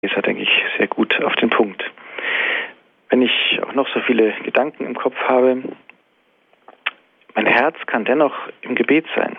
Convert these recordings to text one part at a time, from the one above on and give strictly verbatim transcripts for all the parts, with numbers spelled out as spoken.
ist er, denke ich, sehr gut auf den Punkt. Wenn ich auch noch so viele Gedanken im Kopf habe, mein Herz kann dennoch im Gebet sein.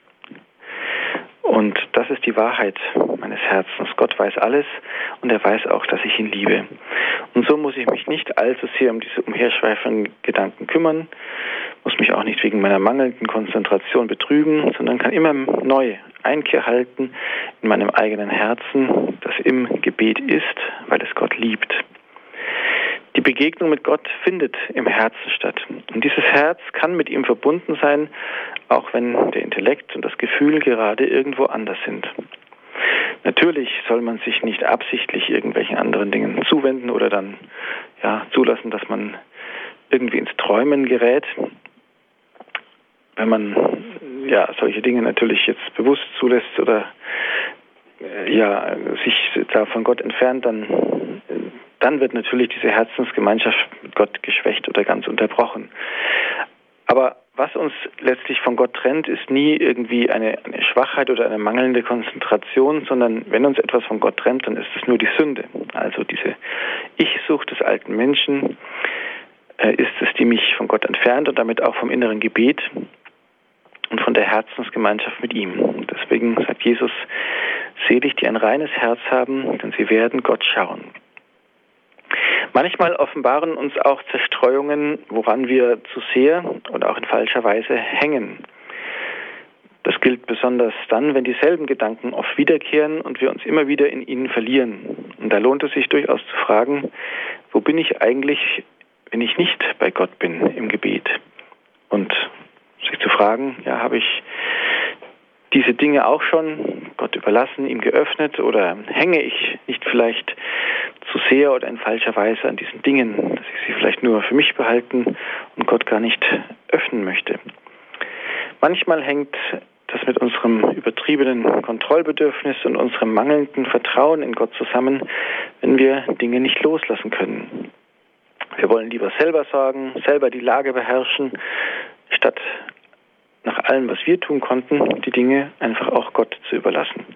Und das ist die Wahrheit meines Herzens. Gott weiß alles und er weiß auch, dass ich ihn liebe. Und so muss ich mich nicht allzu sehr um diese umherschweifenden Gedanken kümmern, muss mich auch nicht wegen meiner mangelnden Konzentration betrüben, sondern kann immer neu Einkehr halten in meinem eigenen Herzen, das im Gebet ist, weil es Gott liebt. Die Begegnung mit Gott findet im Herzen statt. Und dieses Herz kann mit ihm verbunden sein, auch wenn der Intellekt und das Gefühl gerade irgendwo anders sind. Natürlich soll man sich nicht absichtlich irgendwelchen anderen Dingen zuwenden oder dann ja, zulassen, dass man irgendwie ins Träumen gerät. Wenn man ja, solche Dinge natürlich jetzt bewusst zulässt oder äh, ja, sich da von Gott entfernt, dann dann wird natürlich diese Herzensgemeinschaft mit Gott geschwächt oder ganz unterbrochen. Aber was uns letztlich von Gott trennt, ist nie irgendwie eine, eine Schwachheit oder eine mangelnde Konzentration, sondern wenn uns etwas von Gott trennt, dann ist es nur die Sünde. Also diese Ich-Sucht des alten Menschen äh, ist es, die mich von Gott entfernt und damit auch vom inneren Gebet und von der Herzensgemeinschaft mit ihm. Deswegen sagt Jesus, selig, die ein reines Herz haben, denn sie werden Gott schauen. Manchmal offenbaren uns auch Zerstreuungen, woran wir zu sehr oder auch in falscher Weise hängen. Das gilt besonders dann, wenn dieselben Gedanken oft wiederkehren und wir uns immer wieder in ihnen verlieren. Und da lohnt es sich durchaus zu fragen, wo bin ich eigentlich, wenn ich nicht bei Gott bin im Gebet? Und sich zu fragen, ja, habe ich diese Dinge auch schon Gott überlassen, ihm geöffnet oder hänge ich nicht vielleicht zu sehr oder in falscher Weise an diesen Dingen, dass ich sie vielleicht nur für mich behalten und Gott gar nicht öffnen möchte. Manchmal hängt das mit unserem übertriebenen Kontrollbedürfnis und unserem mangelnden Vertrauen in Gott zusammen, wenn wir Dinge nicht loslassen können. Wir wollen lieber selber sorgen, selber die Lage beherrschen, statt nach allem, was wir tun konnten, die Dinge einfach auch Gott zu überlassen.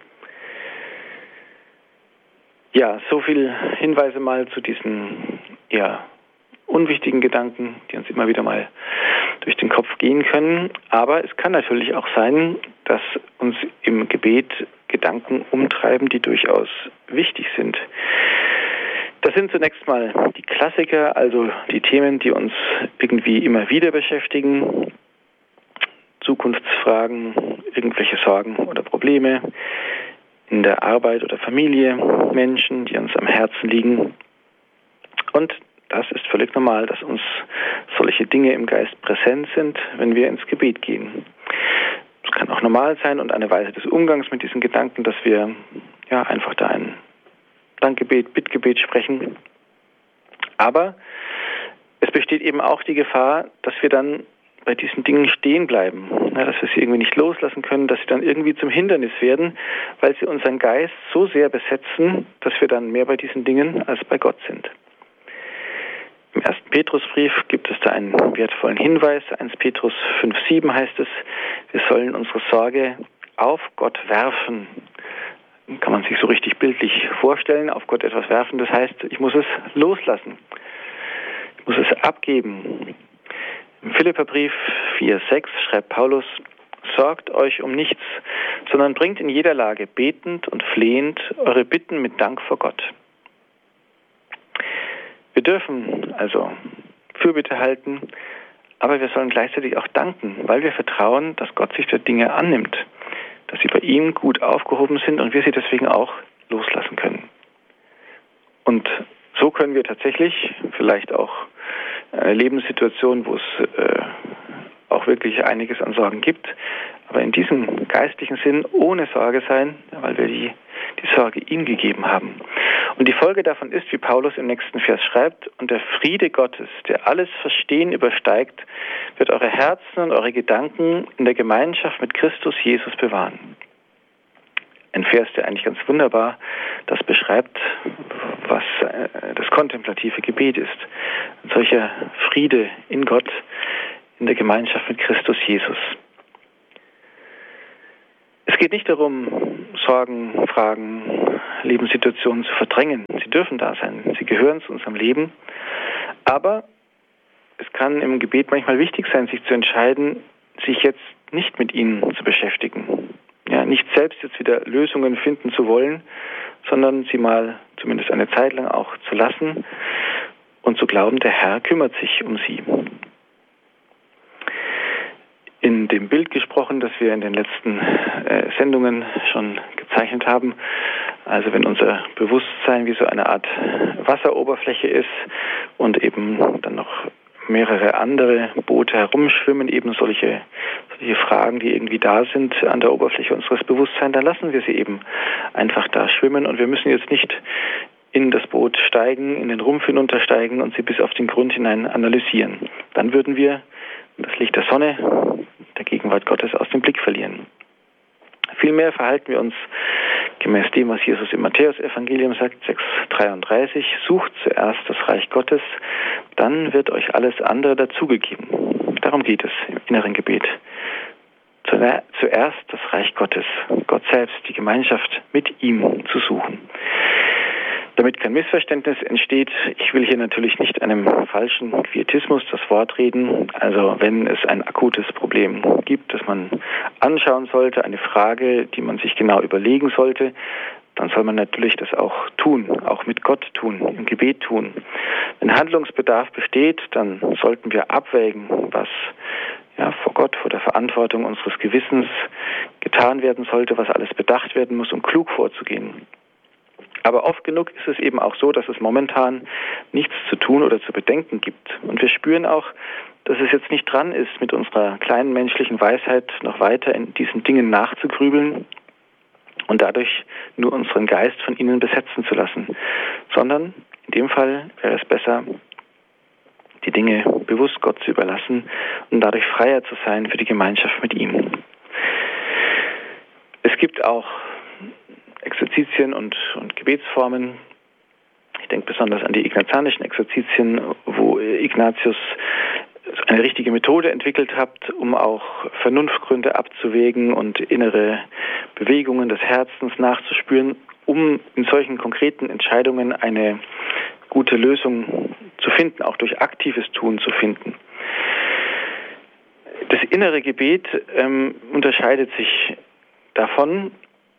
Ja, so viel Hinweise mal zu diesen ja, unwichtigen Gedanken, die uns immer wieder mal durch den Kopf gehen können. Aber es kann natürlich auch sein, dass uns im Gebet Gedanken umtreiben, die durchaus wichtig sind. Das sind zunächst mal die Klassiker, also die Themen, die uns irgendwie immer wieder beschäftigen. Zukunftsfragen, irgendwelche Sorgen oder Probleme in der Arbeit oder Familie, Menschen, die uns am Herzen liegen. Und das ist völlig normal, dass uns solche Dinge im Geist präsent sind, wenn wir ins Gebet gehen. Es kann auch normal sein und eine Weise des Umgangs mit diesen Gedanken, dass wir ja einfach da ein Dankgebet, Bittgebet sprechen. Aber es besteht eben auch die Gefahr, dass wir dann bei diesen Dingen stehen bleiben, ja, dass wir sie irgendwie nicht loslassen können, dass sie dann irgendwie zum Hindernis werden, weil sie unseren Geist so sehr besetzen, dass wir dann mehr bei diesen Dingen als bei Gott sind. Im ersten Petrusbrief gibt es da einen wertvollen Hinweis. erster Petrus fünf sieben heißt es, wir sollen unsere Sorge auf Gott werfen. Kann man sich so richtig bildlich vorstellen, auf Gott etwas werfen, das heißt, ich muss es loslassen. Ich muss es abgeben. Im Philipperbrief vier sechs schreibt Paulus, sorgt euch um nichts, sondern bringt in jeder Lage betend und flehend eure Bitten mit Dank vor Gott. Wir dürfen also Fürbitte halten, aber wir sollen gleichzeitig auch danken, weil wir vertrauen, dass Gott sich der Dinge annimmt, dass sie bei ihm gut aufgehoben sind und wir sie deswegen auch loslassen können. Und so können wir tatsächlich vielleicht auch eine Lebenssituation, wo es äh, auch wirklich einiges an Sorgen gibt, aber in diesem geistlichen Sinn ohne Sorge sein, weil wir die, die Sorge ihm gegeben haben. Und die Folge davon ist, wie Paulus im nächsten Vers schreibt, und der Friede Gottes, der alles Verstehen übersteigt, wird eure Herzen und eure Gedanken in der Gemeinschaft mit Christus Jesus bewahren. Ein Vers, der eigentlich ganz wunderbar das beschreibt, was das kontemplative Gebet ist. Ein solcher Friede in Gott, in der Gemeinschaft mit Christus Jesus. Es geht nicht darum, Sorgen, Fragen, Lebenssituationen zu verdrängen. Sie dürfen da sein, sie gehören zu unserem Leben. Aber es kann im Gebet manchmal wichtig sein, sich zu entscheiden, sich jetzt nicht mit ihnen zu beschäftigen. Ja, nicht selbst jetzt wieder Lösungen finden zu wollen, sondern sie mal zumindest eine Zeit lang auch zu lassen und zu glauben, der Herr kümmert sich um sie. In dem Bild gesprochen, das wir in den letzten äh, Sendungen schon gezeichnet haben, also wenn unser Bewusstsein wie so eine Art Wasseroberfläche ist und eben dann noch mehrere andere Boote herumschwimmen, eben solche, solche Fragen, die irgendwie da sind an der Oberfläche unseres Bewusstseins, dann lassen wir sie eben einfach da schwimmen und wir müssen jetzt nicht in das Boot steigen, in den Rumpf hinuntersteigen und sie bis auf den Grund hinein analysieren. Dann würden wir das Licht der Sonne, der Gegenwart Gottes aus dem Blick verlieren. Vielmehr verhalten wir uns gemäß dem, was Jesus im Matthäus-Evangelium sagt, sechs dreiunddreißig, sucht zuerst das Reich Gottes, dann wird euch alles andere dazugegeben. Darum geht es im inneren Gebet. Zuerst das Reich Gottes, Gott selbst, die Gemeinschaft mit ihm zu suchen. Damit kein Missverständnis entsteht, ich will hier natürlich nicht einem falschen Quietismus das Wort reden. Also wenn es ein akutes Problem gibt, das man anschauen sollte, eine Frage, die man sich genau überlegen sollte, dann soll man natürlich das auch tun, auch mit Gott tun, im Gebet tun. Wenn Handlungsbedarf besteht, dann sollten wir abwägen, was ja, vor Gott, vor der Verantwortung unseres Gewissens getan werden sollte, was alles bedacht werden muss, um klug vorzugehen. Aber oft genug ist es eben auch so, dass es momentan nichts zu tun oder zu bedenken gibt. Und wir spüren auch, dass es jetzt nicht dran ist, mit unserer kleinen menschlichen Weisheit noch weiter in diesen Dingen nachzugrübeln und dadurch nur unseren Geist von ihnen besetzen zu lassen. Sondern in dem Fall wäre es besser, die Dinge bewusst Gott zu überlassen und dadurch freier zu sein für die Gemeinschaft mit ihm. Es gibt auch Exerzitien und, und Gebetsformen. Ich denke besonders an die ignatianischen Exerzitien, wo Ignatius eine richtige Methode entwickelt hat, um auch Vernunftgründe abzuwägen und innere Bewegungen des Herzens nachzuspüren, um in solchen konkreten Entscheidungen eine gute Lösung zu finden, auch durch aktives Tun zu finden. Das innere Gebet ähm, unterscheidet sich davon.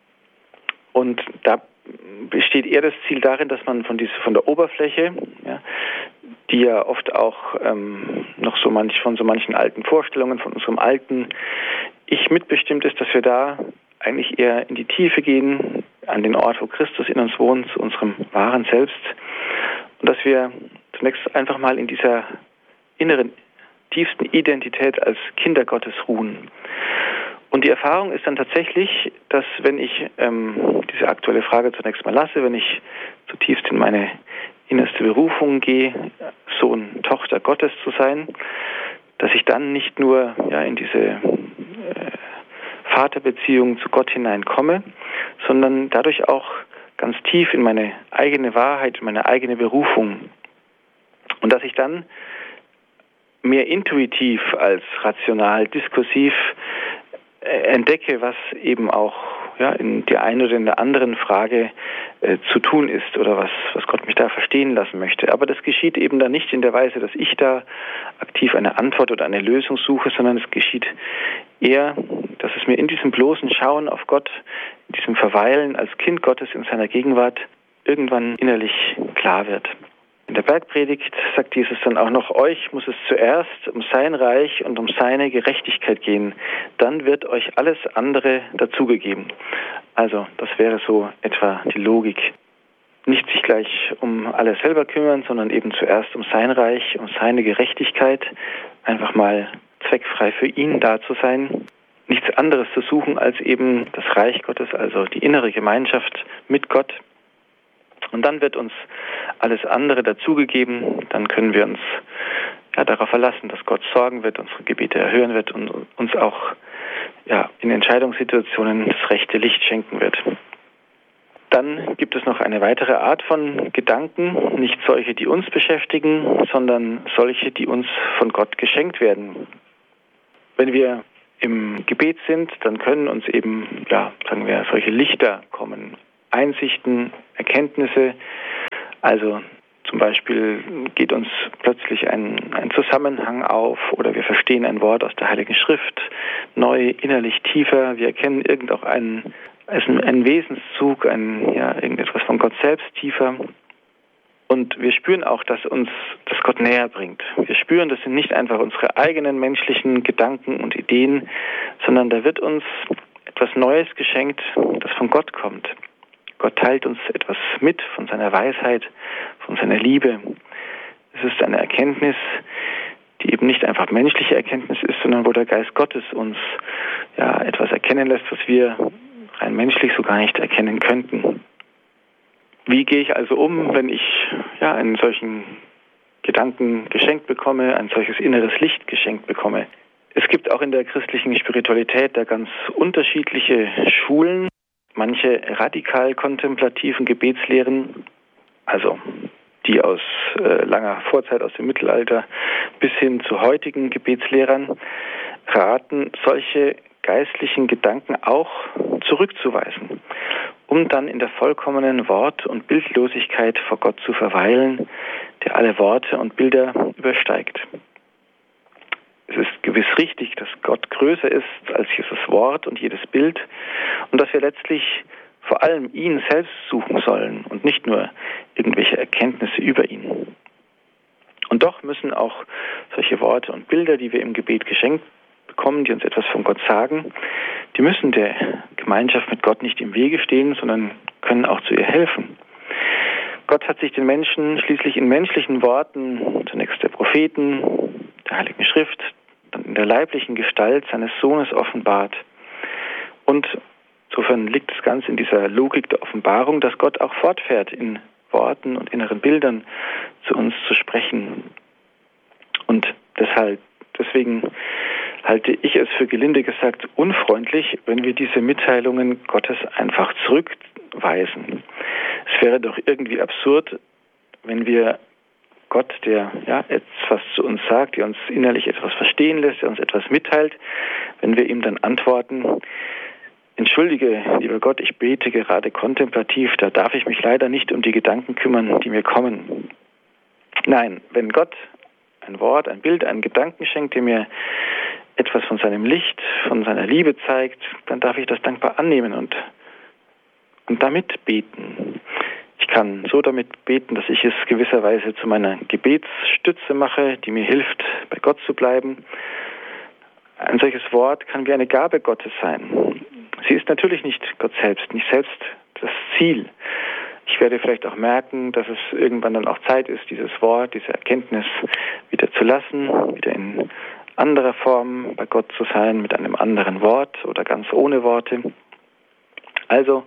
Und da besteht eher das Ziel darin, dass man von, diese, von der Oberfläche, ja, die ja oft auch ähm, noch so manch, von so manchen alten Vorstellungen, von unserem alten Ich mitbestimmt ist, dass wir da eigentlich eher in die Tiefe gehen, an den Ort, wo Christus in uns wohnt, zu unserem wahren Selbst. Und dass wir zunächst einfach mal in dieser inneren, tiefsten Identität als Kinder Gottes ruhen. Und die Erfahrung ist dann tatsächlich, dass wenn ich ähm, diese aktuelle Frage zunächst mal lasse, wenn ich zutiefst in meine innerste Berufung gehe, Sohn, Tochter Gottes zu sein, dass ich dann nicht nur ja, in diese äh, Vaterbeziehung zu Gott hineinkomme, sondern dadurch auch ganz tief in meine eigene Wahrheit, in meine eigene Berufung. Und dass ich dann mehr intuitiv als rational, diskursiv entdecke, was eben auch ja, in der einen oder in der anderen Frage äh, zu tun ist oder was, was Gott mich da verstehen lassen möchte. Aber das geschieht eben dann nicht in der Weise, dass ich da aktiv eine Antwort oder eine Lösung suche, sondern es geschieht eher, dass es mir in diesem bloßen Schauen auf Gott, in diesem Verweilen als Kind Gottes in seiner Gegenwart irgendwann innerlich klar wird. In der Bergpredigt sagt Jesus dann auch noch, euch muss es zuerst um sein Reich und um seine Gerechtigkeit gehen. Dann wird euch alles andere dazugegeben. Also das wäre so etwa die Logik. Nicht sich gleich um alles selber kümmern, sondern eben zuerst um sein Reich, um seine Gerechtigkeit. Einfach mal zweckfrei für ihn da zu sein. Nichts anderes zu suchen als eben das Reich Gottes, also die innere Gemeinschaft mit Gott. Und dann wird uns alles andere dazugegeben, dann können wir uns ja, darauf verlassen, dass Gott sorgen wird, unsere Gebete erhören wird und uns auch ja, in Entscheidungssituationen das rechte Licht schenken wird. Dann gibt es noch eine weitere Art von Gedanken, nicht solche, die uns beschäftigen, sondern solche, die uns von Gott geschenkt werden. Wenn wir im Gebet sind, dann können uns eben, ja, sagen wir, solche Lichter kommen. Einsichten, Erkenntnisse. Also zum Beispiel geht uns plötzlich ein, ein Zusammenhang auf oder wir verstehen ein Wort aus der Heiligen Schrift neu, innerlich tiefer. Wir erkennen irgend auch einen, also einen Wesenszug, ein, ja, irgendetwas von Gott selbst tiefer. Und wir spüren auch, dass uns das Gott näher bringt. Wir spüren, das sind nicht einfach unsere eigenen menschlichen Gedanken und Ideen, sondern da wird uns etwas Neues geschenkt, das von Gott kommt. Gott teilt uns etwas mit von seiner Weisheit, von seiner Liebe. Es ist eine Erkenntnis, die eben nicht einfach menschliche Erkenntnis ist, sondern wo der Geist Gottes uns ja etwas erkennen lässt, was wir rein menschlich so gar nicht erkennen könnten. Wie gehe ich also um, wenn ich ja einen solchen Gedanken geschenkt bekomme, ein solches inneres Licht geschenkt bekomme? Es gibt auch in der christlichen Spiritualität da ganz unterschiedliche Schulen, manche radikal kontemplativen Gebetslehren, also die aus äh, langer Vorzeit, aus dem Mittelalter bis hin zu heutigen Gebetslehrern, raten, solche geistlichen Gedanken auch zurückzuweisen, um dann in der vollkommenen Wort- und Bildlosigkeit vor Gott zu verweilen, der alle Worte und Bilder übersteigt. Es ist gewiss richtig, dass Gott größer ist als jedes Wort und jedes Bild und dass wir letztlich vor allem ihn selbst suchen sollen und nicht nur irgendwelche Erkenntnisse über ihn. Und doch müssen auch solche Worte und Bilder, die wir im Gebet geschenkt bekommen, die uns etwas von Gott sagen, die müssen der Gemeinschaft mit Gott nicht im Wege stehen, sondern können auch zu ihr helfen. Gott hat sich den Menschen schließlich in menschlichen Worten, zunächst der Propheten, der Heiligen Schrift, dann in der leiblichen Gestalt seines Sohnes offenbart. Und insofern liegt es ganz in dieser Logik der Offenbarung, dass Gott auch fortfährt, in Worten und inneren Bildern zu uns zu sprechen. Und deshalb, deswegen halte ich es für gelinde gesagt unfreundlich, wenn wir diese Mitteilungen Gottes einfach zurückweisen. Es wäre doch irgendwie absurd, wenn wir Gott, der ja etwas zu uns sagt, der uns innerlich etwas verstehen lässt, der uns etwas mitteilt, wenn wir ihm dann antworten: Entschuldige, lieber Gott, ich bete gerade kontemplativ, da darf ich mich leider nicht um die Gedanken kümmern, die mir kommen. Nein, wenn Gott ein Wort, ein Bild, einen Gedanken schenkt, der mir etwas von seinem Licht, von seiner Liebe zeigt, dann darf ich das dankbar annehmen und, und damit beten. Ich kann so damit beten, dass ich es gewisserweise zu meiner Gebetsstütze mache, die mir hilft, bei Gott zu bleiben. Ein solches Wort kann wie eine Gabe Gottes sein. Sie ist natürlich nicht Gott selbst, nicht selbst das Ziel. Ich werde vielleicht auch merken, dass es irgendwann dann auch Zeit ist, dieses Wort, diese Erkenntnis wieder zu lassen, wieder in anderer Form bei Gott zu sein, mit einem anderen Wort oder ganz ohne Worte. Also,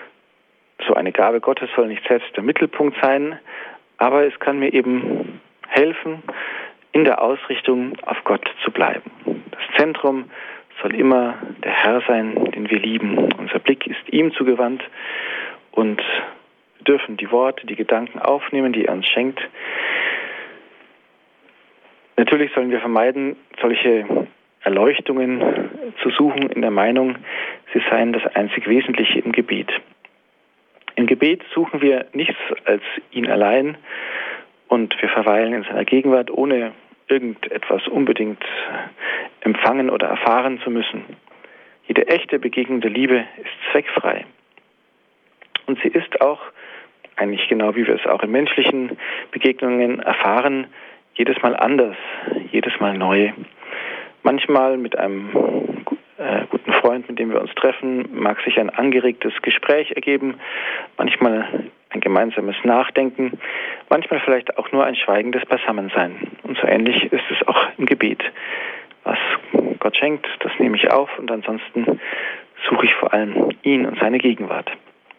so eine Gabe Gottes soll nicht selbst der Mittelpunkt sein, aber es kann mir eben helfen, in der Ausrichtung auf Gott zu bleiben. Das Zentrum soll immer der Herr sein, den wir lieben. Unser Blick ist ihm zugewandt und wir dürfen die Worte, die Gedanken aufnehmen, die er uns schenkt. Natürlich sollen wir vermeiden, solche Erleuchtungen zu suchen in der Meinung, sie seien das einzig Wesentliche im Gebet. Im Gebet suchen wir nichts als ihn allein und wir verweilen in seiner Gegenwart, ohne irgendetwas unbedingt empfangen oder erfahren zu müssen. Jede echte Begegnung der Liebe ist zweckfrei. Und sie ist auch, eigentlich genau wie wir es auch in menschlichen Begegnungen erfahren, jedes Mal anders, jedes Mal neu. Manchmal mit einem äh, guten Freund, mit dem wir uns treffen, mag sich ein angeregtes Gespräch ergeben, manchmal ein gemeinsames Nachdenken, manchmal vielleicht auch nur ein schweigendes Beisammensein. Und so ähnlich ist es auch im Gebet. Was Gott schenkt, das nehme ich auf und ansonsten suche ich vor allem ihn und seine Gegenwart.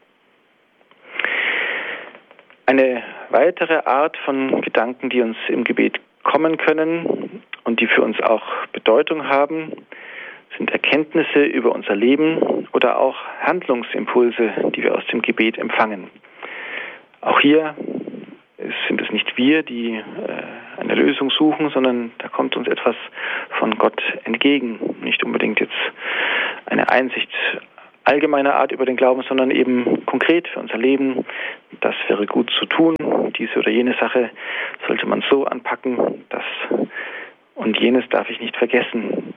Eine weitere Art von Gedanken, die uns im Gebet kommen können und die für uns auch Bedeutung haben, sind Erkenntnisse über unser Leben oder auch Handlungsimpulse, die wir aus dem Gebet empfangen. Auch hier sind es nicht wir, die äh, eine Lösung suchen, sondern da kommt uns etwas von Gott entgegen. Nicht unbedingt jetzt eine Einsicht allgemeiner Art über den Glauben, sondern eben konkret für unser Leben. Das wäre gut zu tun. Diese oder jene Sache sollte man so anpacken. Das und jenes darf ich nicht vergessen.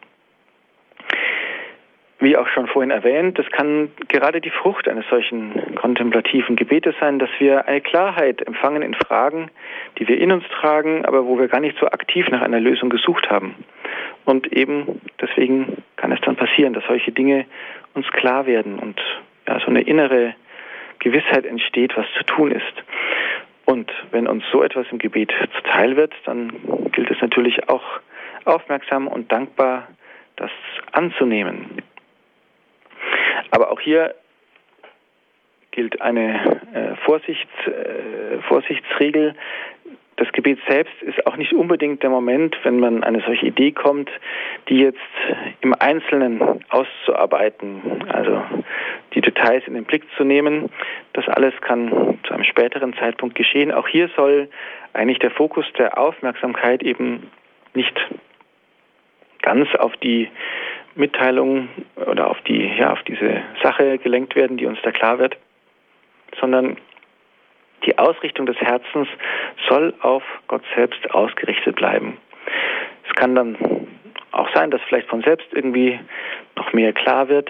Wie auch schon vorhin erwähnt, das kann gerade die Frucht eines solchen kontemplativen Gebetes sein, dass wir eine Klarheit empfangen in Fragen, die wir in uns tragen, aber wo wir gar nicht so aktiv nach einer Lösung gesucht haben. Und eben deswegen kann es dann passieren, dass solche Dinge uns klar werden und ja, so eine innere Gewissheit entsteht, was zu tun ist. Und wenn uns so etwas im Gebet zuteil wird, dann gilt es natürlich auch aufmerksam und dankbar, das anzunehmen. Aber auch hier gilt eine äh, Vorsichts, äh, Vorsichtsregel. Das Gebet selbst ist auch nicht unbedingt der Moment, wenn man eine solche Idee kommt, die jetzt im Einzelnen auszuarbeiten, also die Details in den Blick zu nehmen. Das alles kann zu einem späteren Zeitpunkt geschehen. Auch hier soll eigentlich der Fokus der Aufmerksamkeit eben nicht ganz auf die Mitteilung oder auf die, ja, auf diese Sache gelenkt werden, die uns da klar wird, sondern die Ausrichtung des Herzens soll auf Gott selbst ausgerichtet bleiben. Es kann dann auch sein, dass vielleicht von selbst irgendwie noch mehr klar wird.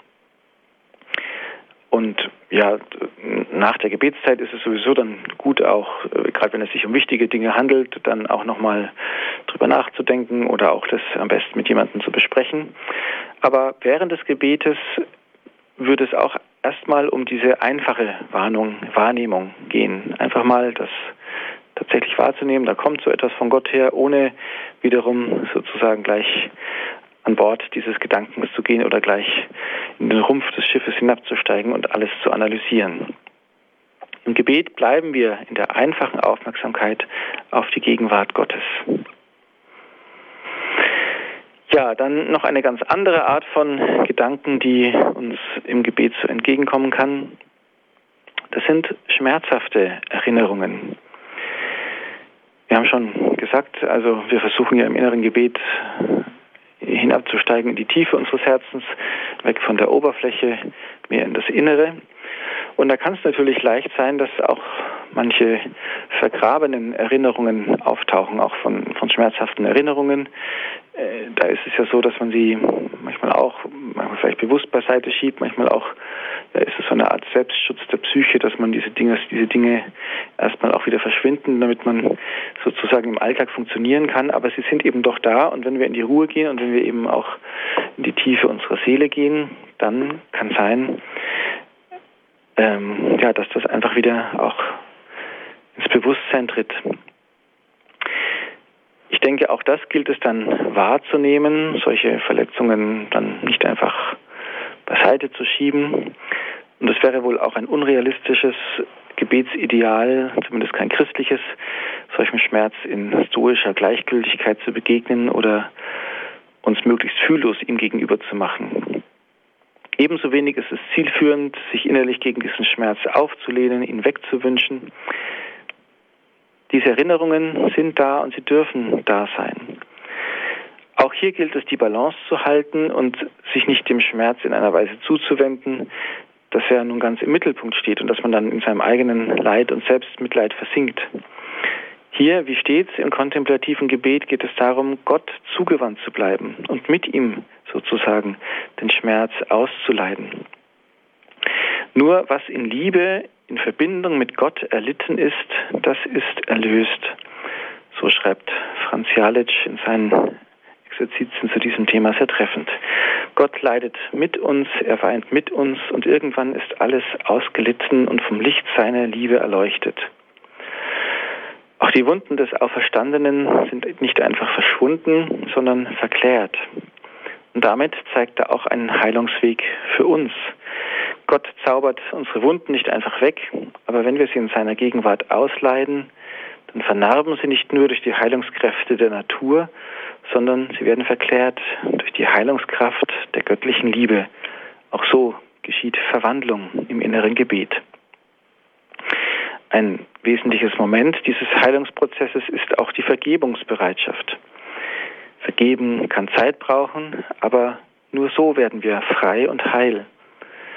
Und ja, nach der Gebetszeit ist es sowieso dann gut auch, gerade wenn es sich um wichtige Dinge handelt, dann auch nochmal drüber nachzudenken oder auch das am besten mit jemandem zu besprechen. Aber während des Gebetes würde es auch erstmal um diese einfache Warnung, Wahrnehmung gehen. Einfach mal das tatsächlich wahrzunehmen, da kommt so etwas von Gott her, ohne wiederum sozusagen gleich an Bord dieses Gedankens zu gehen oder gleich in den Rumpf des Schiffes hinabzusteigen und alles zu analysieren. Im Gebet bleiben wir in der einfachen Aufmerksamkeit auf die Gegenwart Gottes. Ja, dann noch eine ganz andere Art von Gedanken, die uns im Gebet so entgegenkommen kann. Das sind schmerzhafte Erinnerungen. Wir haben schon gesagt, also wir versuchen ja im inneren Gebet hinabzusteigen in die Tiefe unseres Herzens, weg von der Oberfläche, mehr in das Innere. Und da kann es natürlich leicht sein, dass auch manche vergrabenen Erinnerungen auftauchen, auch von, von schmerzhaften Erinnerungen. Äh, da ist es ja so, dass man sie manchmal auch, manchmal vielleicht bewusst beiseite schiebt, manchmal auch, ja, ist es so eine Art Selbstschutz der Psyche, dass man diese Dinge, diese Dinge erstmal auch wieder verschwinden, damit man sozusagen im Alltag funktionieren kann. Aber sie sind eben doch da, und wenn wir in die Ruhe gehen und wenn wir eben auch in die Tiefe unserer Seele gehen, dann kann sein, ähm, ja, dass das einfach wieder auch ins Bewusstsein tritt. Ich denke, auch das gilt es dann wahrzunehmen, solche Verletzungen dann nicht einfach beiseite zu schieben. Und es wäre wohl auch ein unrealistisches Gebetsideal, zumindest kein christliches, solchem Schmerz in stoischer Gleichgültigkeit zu begegnen oder uns möglichst fühllos ihm gegenüber zu machen. Ebenso wenig ist es zielführend, sich innerlich gegen diesen Schmerz aufzulehnen, ihn wegzuwünschen. Diese Erinnerungen sind da und sie dürfen da sein. Auch hier gilt es, die Balance zu halten und sich nicht dem Schmerz in einer Weise zuzuwenden, dass er nun ganz im Mittelpunkt steht und dass man dann in seinem eigenen Leid und Selbstmitleid versinkt. Hier, wie stets im kontemplativen Gebet, geht es darum, Gott zugewandt zu bleiben und mit ihm sozusagen den Schmerz auszuleiden. Nur was in Liebe, in Verbindung mit Gott erlitten ist, das ist erlöst. So schreibt Franz Jalic in seinen Exerzitien zu diesem Thema sehr treffend. Gott leidet mit uns, er weint mit uns und irgendwann ist alles ausgelitten und vom Licht seiner Liebe erleuchtet. Auch die Wunden des Auferstandenen sind nicht einfach verschwunden, sondern verklärt. Und damit zeigt er auch einen Heilungsweg für uns. Gott zaubert unsere Wunden nicht einfach weg, aber wenn wir sie in seiner Gegenwart ausleiden, dann vernarben sie nicht nur durch die Heilungskräfte der Natur, sondern sie werden verklärt durch die Heilungskraft der göttlichen Liebe. Auch so geschieht Verwandlung im inneren Gebet. Ein wesentliches Moment dieses Heilungsprozesses ist auch die Vergebungsbereitschaft. Vergeben kann Zeit brauchen, aber nur so werden wir frei und heil.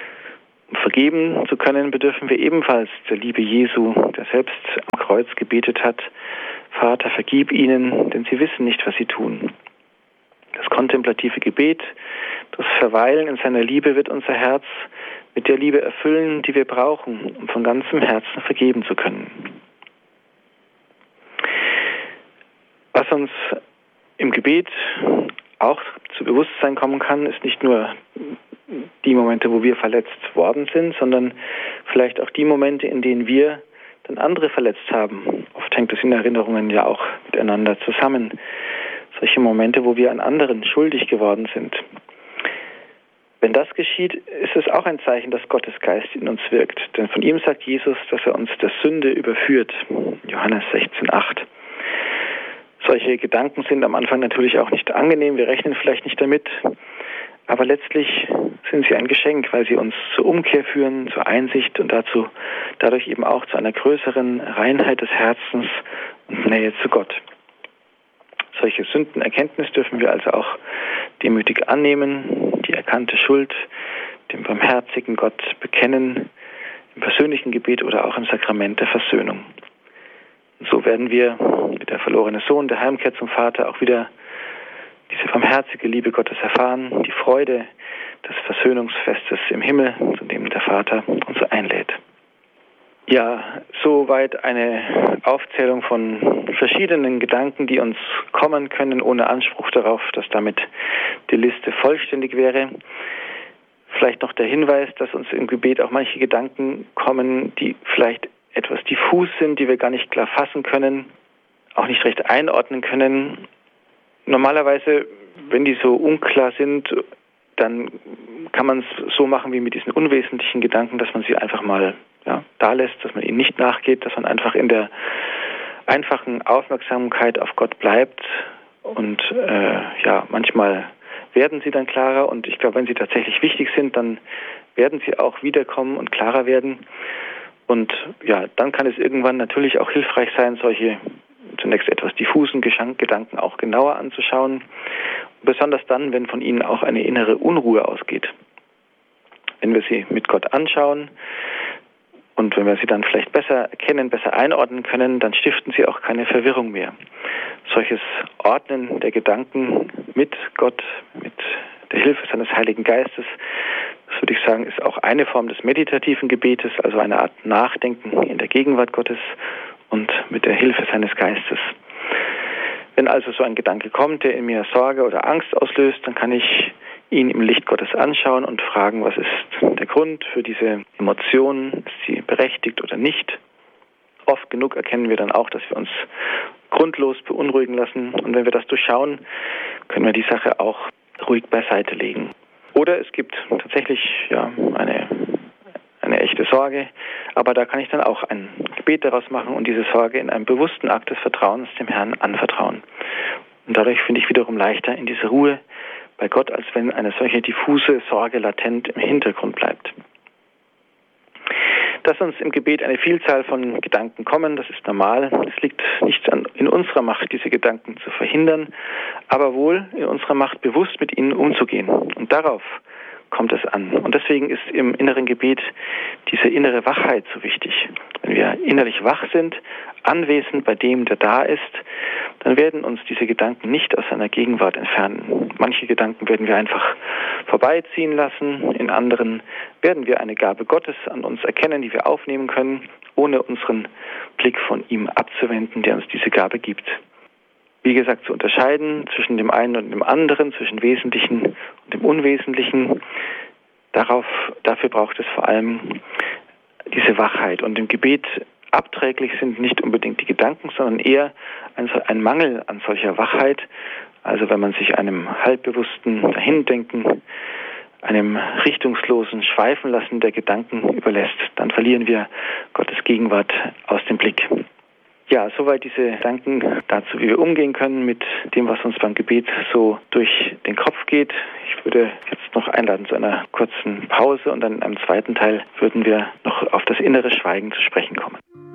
Um vergeben zu können, bedürfen wir ebenfalls der Liebe Jesu, der selbst am Kreuz gebetet hat: Vater, vergib ihnen, denn sie wissen nicht, was sie tun. Das kontemplative Gebet, das Verweilen in seiner Liebe wird unser Herz mit der Liebe erfüllen, die wir brauchen, um von ganzem Herzen vergeben zu können. Was uns im Gebet auch zu Bewusstsein kommen kann, ist nicht nur die Momente, wo wir verletzt worden sind, sondern vielleicht auch die Momente, in denen wir dann andere verletzt haben. Oft hängt es in Erinnerungen ja auch miteinander zusammen. Solche Momente, wo wir an anderen schuldig geworden sind. Wenn das geschieht, ist es auch ein Zeichen, dass Gottes Geist in uns wirkt. Denn von ihm sagt Jesus, dass er uns der Sünde überführt. Johannes sechzehn acht. Solche Gedanken sind am Anfang natürlich auch nicht angenehm. Wir rechnen vielleicht nicht damit. Aber letztlich sind sie ein Geschenk, weil sie uns zur Umkehr führen, zur Einsicht und dazu, dadurch eben auch zu einer größeren Reinheit des Herzens und Nähe zu Gott. Solche Sündenerkenntnis dürfen wir also auch demütig annehmen, die erkannte Schuld dem barmherzigen Gott bekennen, im persönlichen Gebet oder auch im Sakrament der Versöhnung. Und so werden wir mit der verlorene Sohn, der Heimkehr zum Vater, auch wieder diese barmherzige Liebe Gottes erfahren, die Freude des Versöhnungsfestes im Himmel, zu dem der Vater uns einlädt. Ja, soweit eine Aufzählung von verschiedenen Gedanken, die uns kommen können, ohne Anspruch darauf, dass damit die Liste vollständig wäre. Vielleicht noch der Hinweis, dass uns im Gebet auch manche Gedanken kommen, die vielleicht etwas diffus sind, die wir gar nicht klar fassen können, auch nicht recht einordnen können. Normalerweise, wenn die so unklar sind, dann kann man es so machen wie mit diesen unwesentlichen Gedanken, dass man sie einfach mal ja, da lässt, dass man ihnen nicht nachgeht, dass man einfach in der einfachen Aufmerksamkeit auf Gott bleibt. Und äh, ja, manchmal werden sie dann klarer. Und ich glaube, wenn sie tatsächlich wichtig sind, dann werden sie auch wiederkommen und klarer werden. Und ja, dann kann es irgendwann natürlich auch hilfreich sein, solche zunächst etwas diffusen Gedanken auch genauer anzuschauen. Besonders dann, wenn von ihnen auch eine innere Unruhe ausgeht. Wenn wir sie mit Gott anschauen und wenn wir sie dann vielleicht besser erkennen, besser einordnen können, dann stiften sie auch keine Verwirrung mehr. Solches Ordnen der Gedanken mit Gott, mit der Hilfe seines Heiligen Geistes, das würde ich sagen, ist auch eine Form des meditativen Gebetes, also eine Art Nachdenken in der Gegenwart Gottes und mit der Hilfe seines Geistes. Wenn also so ein Gedanke kommt, der in mir Sorge oder Angst auslöst, dann kann ich ihn im Licht Gottes anschauen und fragen, was ist der Grund für diese Emotion, ist sie berechtigt oder nicht. Oft genug erkennen wir dann auch, dass wir uns grundlos beunruhigen lassen. Und wenn wir das durchschauen, können wir die Sache auch ruhig beiseite legen. Oder es gibt tatsächlich ja eine, eine echte Sorge, aber da kann ich dann auch ein Gebet daraus machen und diese Sorge in einem bewussten Akt des Vertrauens dem Herrn anvertrauen. Und dadurch finde ich wiederum leichter in diese Ruhe bei Gott, als wenn eine solche diffuse Sorge latent im Hintergrund bleibt. Dass uns im Gebet eine Vielzahl von Gedanken kommen, das ist normal. Es liegt nicht in unserer Macht, diese Gedanken zu verhindern, aber wohl in unserer Macht, bewusst mit ihnen umzugehen. Und darauf kommt es an. Und deswegen ist im inneren Gebet diese innere Wachheit so wichtig. Wenn wir innerlich wach sind, anwesend bei dem, der da ist, dann werden uns diese Gedanken nicht aus seiner Gegenwart entfernen. Manche Gedanken werden wir einfach vorbeiziehen lassen, in anderen werden wir eine Gabe Gottes an uns erkennen, die wir aufnehmen können, ohne unseren Blick von ihm abzuwenden, der uns diese Gabe gibt. Wie gesagt, zu unterscheiden zwischen dem einen und dem anderen, zwischen Wesentlichen und dem Unwesentlichen, darauf, dafür braucht es vor allem diese Wachheit. Und im Gebet abträglich sind nicht unbedingt die Gedanken, sondern eher ein, ein Mangel an solcher Wachheit. Also wenn man sich einem halbbewussten Dahindenken, einem richtungslosen Schweifenlassen der Gedanken überlässt, dann verlieren wir Gottes Gegenwart aus dem Blick. Ja, soweit diese Gedanken dazu, wie wir umgehen können mit dem, was uns beim Gebet so durch den Kopf geht. Ich würde jetzt noch einladen zu einer kurzen Pause und dann in einem zweiten Teil würden wir noch auf das innere Schweigen zu sprechen kommen.